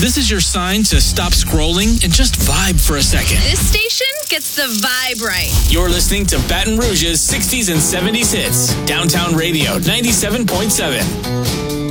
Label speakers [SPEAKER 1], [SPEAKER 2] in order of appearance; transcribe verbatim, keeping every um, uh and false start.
[SPEAKER 1] This is your sign to stop scrolling and just vibe for a second.
[SPEAKER 2] This station gets the vibe right.
[SPEAKER 1] You're listening to Baton Rouge's sixties and seventies hits. Downtown Radio ninety-seven point seven.